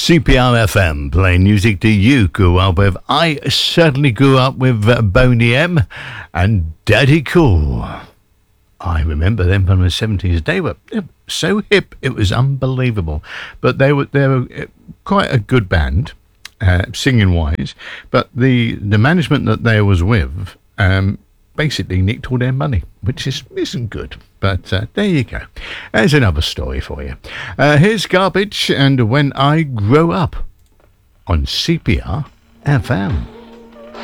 CPR FM, playing music that you grew up with. I certainly grew up with Boney M and Daddy Cool. I remember them from the 70s. They were so hip, it was unbelievable. But they were quite a good band, singing-wise. But the management that they was with basically nicked all their money, which isn't good. But there you go. There's another story for you. Here's Garbage and When I Grow Up on CPR FM.